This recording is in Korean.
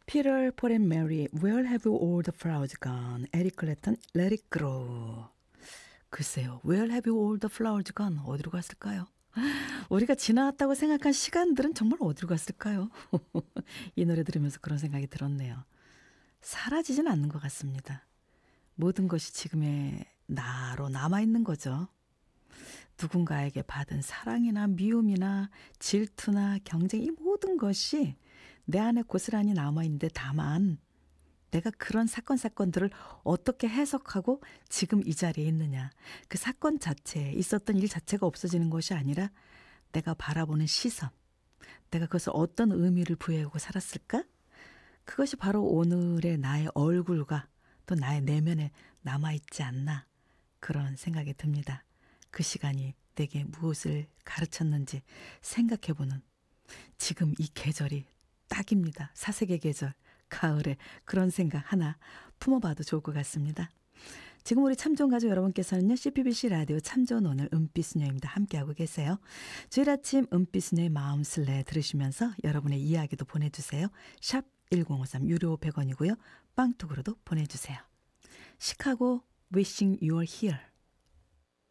Peter, Paul and Mary, Where have all the flowers gone? 에릭 클랩턴, Let it grow. 글쎄요, Where have all the flowers gone? 어디로 갔을까요? 우리가 지나왔다고 생각한 시간들은 정말 어디로 갔을까요? 이 노래 들으면서 그런 생각이 들었네요. 사라지진 않는 것 같습니다. 모든 것이 지금의 나로 남아있는 거죠. 누군가에게 받은 사랑이나 미움이나 질투나 경쟁, 이 모든 것이 내 안에 고스란히 남아있는데, 다만 내가 그런 사건들을 어떻게 해석하고 지금 이 자리에 있느냐. 그 사건 자체에 있었던 일 자체가 없어지는 것이 아니라 내가 바라보는 시선, 내가 그것을 어떤 의미를 부여하고 살았을까? 그것이 바로 오늘의 나의 얼굴과 또 나의 내면에 남아있지 않나, 그런 생각이 듭니다. 그 시간이 내게 무엇을 가르쳤는지 생각해보는 지금 이 계절이 딱입니다. 사색의 계절, 가을에 그런 생각 하나 품어봐도 좋을 것 같습니다. 지금 우리 참 좋은 가족 여러분께서는요, CPBC 라디오 참 좋은 오늘 은빛수녀입니다. 함께하고 계세요. 주일 아침 은빛수녀의 마음술래 들으시면서 여러분의 이야기도 보내주세요. 샵 1053 유료 100원이고요. 빵톡으로도 보내주세요. 시카고 Wishing You Were Here.